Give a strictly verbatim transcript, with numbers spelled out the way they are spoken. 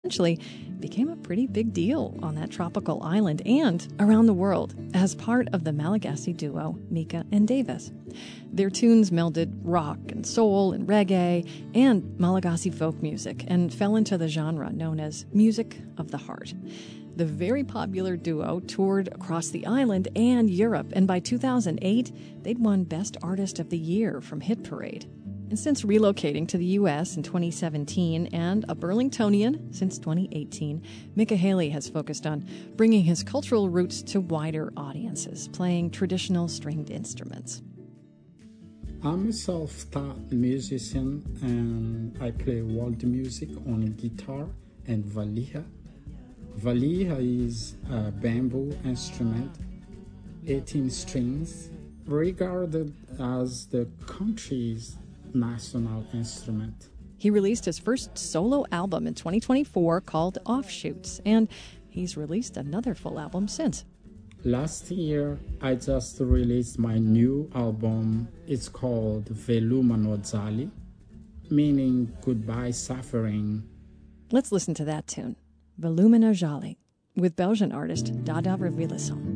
eventually became a pretty big deal on that tropical island and around the world as part of the Malagasy duo Mika and Davis. Their tunes melded rock and soul and reggae and Malagasy folk music and fell into the genre known as music of the heart. The very popular duo toured across the island and Europe, and by two thousand eight, they'd won Best Artist of the Year from Hit Parade. And since relocating to the U S in twenty seventeen and a Burlingtonian since twenty eighteen, Mika Haley has focused on bringing his cultural roots to wider audiences, playing traditional stringed instruments. I'm a self-taught musician and I play world music on guitar and valiha. Valiha is a bamboo instrument, eighteen strings, regarded as the country's national instrument. He released his first solo album in twenty twenty-four called Offshoots, and he's released another full album since. Last year, I just released my new album. It's called Veluma Nodzali, meaning goodbye suffering. Let's listen to that tune, Veluma Nodzali, with Belgian artist Dada Revilison.